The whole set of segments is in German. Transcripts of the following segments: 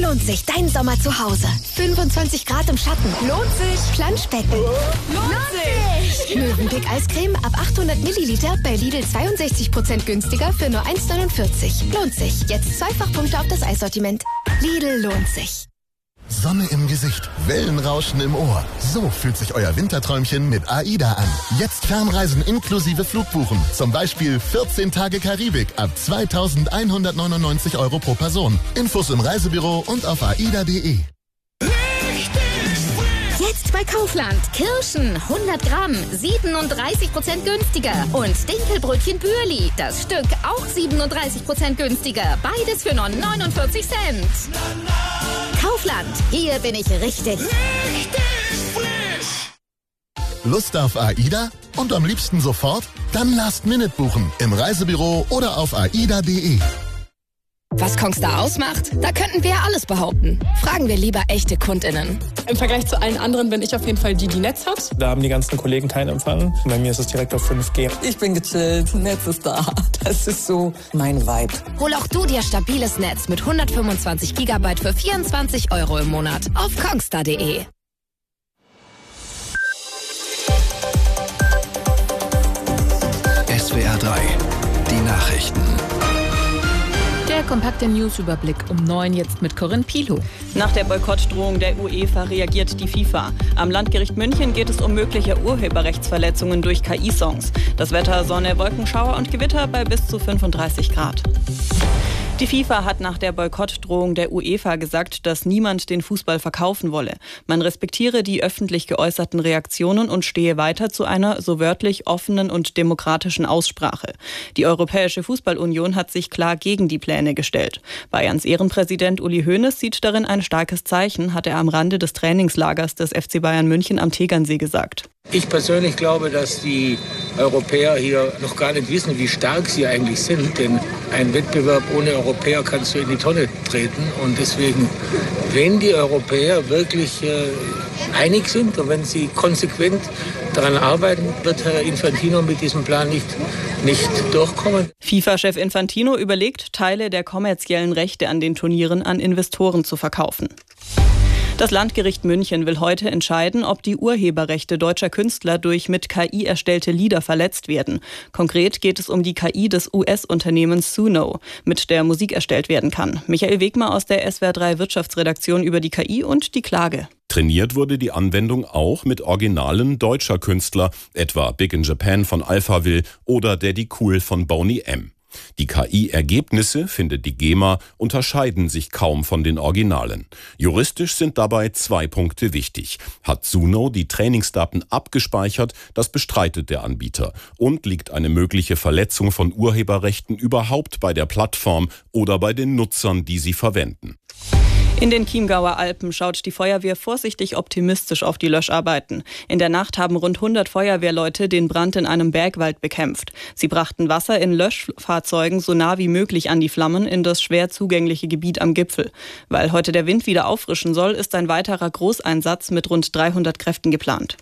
lohnt sich dein Sommer zu Hause. 25 Grad im Schatten. Lohnt sich. Planschbecken. Lohnt sich. Mövenpick Eiscreme ab 800 Milliliter bei Lidl 62% günstiger für nur 1,49. Lohnt sich. Jetzt 2 Fachpunkte auf das Eissortiment. Lidl lohnt sich. Sonne im Gesicht, Wellenrauschen im Ohr. So fühlt sich euer Winterträumchen mit AIDA an. Jetzt Fernreisen inklusive Flugbuchen. Zum Beispiel 14 Tage Karibik ab 2.199 € pro Person. Infos im Reisebüro und auf aida.de. Jetzt bei Kaufland. Kirschen 100 Gramm, 37% günstiger. Und Dinkelbrötchen Bürli, das Stück auch 37% günstiger. Beides für nur 49 Cent. Kaufland, hier bin ich richtig. Lust auf AIDA? Und am liebsten sofort? Dann Last-Minute buchen. Im Reisebüro oder auf aida.de. Was Kongstar ausmacht? Da könnten wir ja alles behaupten. Fragen wir lieber echte KundInnen. Im Vergleich zu allen anderen bin ich auf jeden Fall die Netz hat. Da haben die ganzen Kollegen keinen Empfang. Bei mir ist es direkt auf 5G. Ich bin gechillt, Netz ist da. Das ist so mein Vibe. Hol auch du dir stabiles Netz mit 125 GB für 24 € im Monat auf kongstar.de. SWR 3, die Nachrichten. Der kompakte Newsüberblick um 9 jetzt mit Corinne Pilow. Nach der Boykottdrohung der UEFA reagiert die FIFA. Am Landgericht München geht es um mögliche Urheberrechtsverletzungen durch KI-Songs. Das Wetter: Sonne, Wolkenschauer und Gewitter bei bis zu 35 Grad. Die FIFA hat nach der Boykottdrohung der UEFA gesagt, dass niemand den Fußball verkaufen wolle. Man respektiere die öffentlich geäußerten Reaktionen und stehe weiter zu einer, so wörtlich, offenen und demokratischen Aussprache. Die Europäische Fußballunion hat sich klar gegen die Pläne gestellt. Bayerns Ehrenpräsident Uli Hoeneß sieht darin ein starkes Zeichen, hat er am Rande des Trainingslagers des FC Bayern München am Tegernsee gesagt. Ich persönlich glaube, dass die Europäer hier noch gar nicht wissen, wie stark sie eigentlich sind. Denn ein Wettbewerb ohne Europäer kannst du in die Tonne treten. Und deswegen, wenn die Europäer wirklich einig sind und wenn sie konsequent daran arbeiten, wird Herr Infantino mit diesem Plan nicht durchkommen. FIFA-Chef Infantino überlegt, Teile der kommerziellen Rechte an den Turnieren an Investoren zu verkaufen. Das Landgericht München will heute entscheiden, ob die Urheberrechte deutscher Künstler durch mit KI erstellte Lieder verletzt werden. Konkret geht es um die KI des US-Unternehmens Suno, mit der Musik erstellt werden kann. Michael Wegmer aus der SWR 3 Wirtschaftsredaktion über die KI und die Klage. Trainiert wurde die Anwendung auch mit Originalen deutscher Künstler, etwa Big in Japan von Alphaville oder Daddy Cool von Boney M. Die KI-Ergebnisse, findet die GEMA, unterscheiden sich kaum von den Originalen. Juristisch sind dabei 2 Punkte wichtig. Hat Suno die Trainingsdaten abgespeichert, das bestreitet der Anbieter. Und liegt eine mögliche Verletzung von Urheberrechten überhaupt bei der Plattform oder bei den Nutzern, die sie verwenden? In den Chiemgauer Alpen schaut die Feuerwehr vorsichtig optimistisch auf die Löscharbeiten. In der Nacht haben rund 100 Feuerwehrleute den Brand in einem Bergwald bekämpft. Sie brachten Wasser in Löschfahrzeugen so nah wie möglich an die Flammen in das schwer zugängliche Gebiet am Gipfel. Weil heute der Wind wieder auffrischen soll, ist ein weiterer Großeinsatz mit rund 300 Kräften geplant.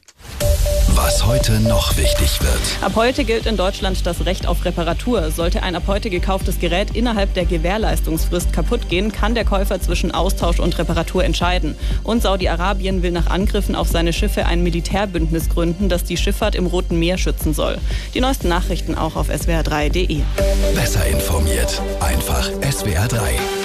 Was heute noch wichtig wird. Ab heute gilt in Deutschland das Recht auf Reparatur. Sollte ein ab heute gekauftes Gerät innerhalb der Gewährleistungsfrist kaputt gehen, kann der Käufer zwischen Austausch und Reparatur entscheiden. Und Saudi-Arabien will nach Angriffen auf seine Schiffe ein Militärbündnis gründen, das die Schifffahrt im Roten Meer schützen soll. Die neuesten Nachrichten auch auf swr3.de. Besser informiert. Einfach SWR 3.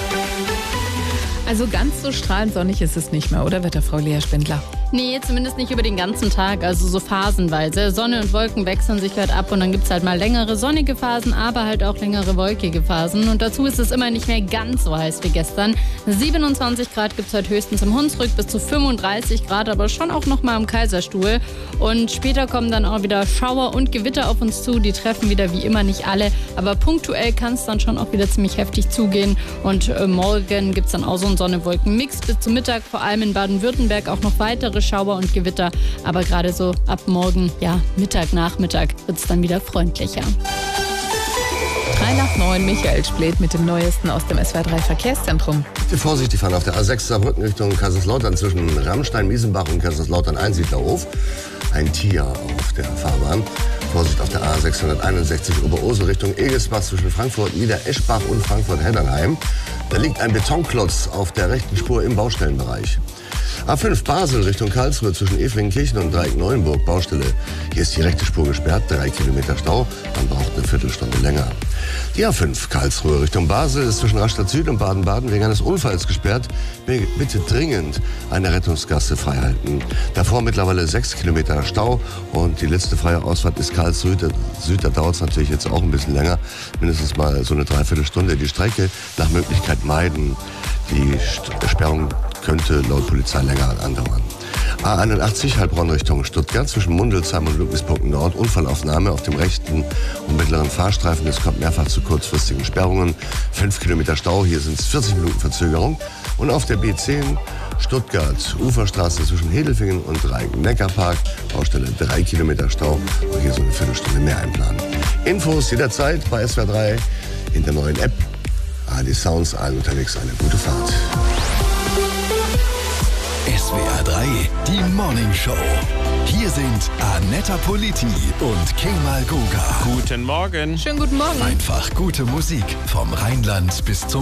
Also ganz so strahlend sonnig ist es nicht mehr, oder Wetterfrau Lea Spindler? Nee, zumindest nicht über den ganzen Tag, also so phasenweise. Sonne und Wolken wechseln sich halt ab und dann gibt es halt mal längere sonnige Phasen, aber halt auch längere wolkige Phasen. Und dazu ist es immer nicht mehr ganz so heiß wie gestern. 27 Grad gibt es heute höchstens im Hunsrück, bis zu 35 Grad, aber schon auch noch mal am Kaiserstuhl. Und später kommen dann auch wieder Schauer und Gewitter auf uns zu. Die treffen wieder wie immer nicht alle, aber punktuell kann es dann schon auch wieder ziemlich heftig zugehen. Und morgen gibt es dann auch so einen Sonne-Wolken-Mix bis zum Mittag, vor allem in Baden-Württemberg auch noch weitere Schauer und Gewitter, aber gerade so ab morgen, ja, Mittag, Nachmittag wird es dann wieder freundlicher. 3 nach 9, Michael Splet mit dem Neuesten aus dem SWR 3 Verkehrszentrum. Vorsichtig fahren auf der A6 Saarbrücken Richtung Kaiserslautern zwischen Rammstein, Miesenbach und Kaiserslautern Einsiedlerhof. Ein Tier auf der Fahrbahn. Vorsicht auf der A661 Oberursel Richtung Egelsbach zwischen Frankfurt Niedereschbach und Frankfurt Heddernheim. Da liegt ein Betonklotz auf der rechten Spur im Baustellenbereich. A5 Basel Richtung Karlsruhe zwischen Efringenkirchen und Dreieck-Neuenburg, Baustelle. Hier ist die rechte Spur gesperrt, 3 Kilometer Stau, man braucht eine Viertelstunde länger. Die A5 Karlsruhe Richtung Basel ist zwischen Rastatt Süd und Baden-Baden wegen eines Unfalls gesperrt. Bitte dringend eine Rettungsgasse freihalten. Davor mittlerweile 6 Kilometer Stau und die letzte freie Ausfahrt ist Karlsruhe Süd. Da dauert es natürlich jetzt auch ein bisschen länger, mindestens mal so eine Dreiviertelstunde. Die Strecke nach Möglichkeit meiden. Die Sperrung könnte laut Polizei länger andauern. A81 Heilbronn Richtung Stuttgart zwischen Mundelsheim und Ludwigsburg Nord. Unfallaufnahme auf dem rechten und mittleren Fahrstreifen. Es kommt mehrfach zu kurzfristigen Sperrungen. 5 Kilometer Stau, hier sind es 40 Minuten Verzögerung. Und auf der B10 Stuttgart Uferstraße zwischen Hedelfingen und Rhein-Neckar-Park. Baustelle 3 Kilometer Stau. Und hier so eine Viertelstunde mehr einplanen. Infos jederzeit bei SWR 3 in der neuen App. ARD Sounds, allen unterwegs eine gute Fahrt. SWR 3, die Morning Show. Hier sind Annetta Politi und Kemal Goga. Guten Morgen. Schönen guten Morgen. Einfach gute Musik vom Rheinland bis zum